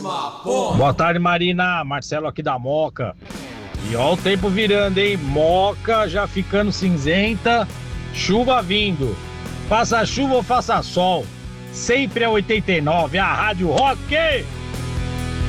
Boa tarde, Marina. Marcelo aqui da Moca. E ó o tempo virando, hein? Moca já ficando cinzenta, chuva vindo. Faça chuva ou faça sol, sempre é 89, a Rádio Rock.